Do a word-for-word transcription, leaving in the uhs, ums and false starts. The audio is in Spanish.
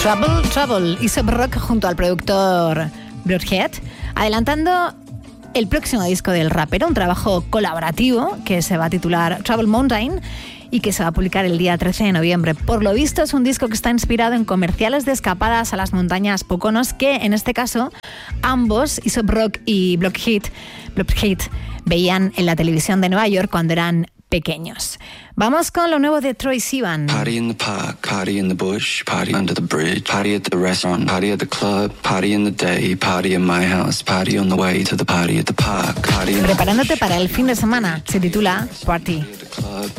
Trouble, Trouble, Aesop Rock junto al productor Broadhead, adelantando el próximo disco del rapero, un trabajo colaborativo que se va a titular Trouble Mountain y que se va a publicar el día trece de noviembre. Por lo visto es un disco que está inspirado en comerciales de escapadas a las montañas Poconos que, en este caso, ambos, Aesop Rock y Broadhead, Broadhead, veían en la televisión de Nueva York cuando eran pequeños. Vamos con lo nuevo de Troye Sivan. Party in the park, party in the bush, party under the bridge, party at the restaurant, party at the club, party in the day, party in my house, party on the way to the party at the park, party in the Preparándote para el fin de semana, se titula Party. club.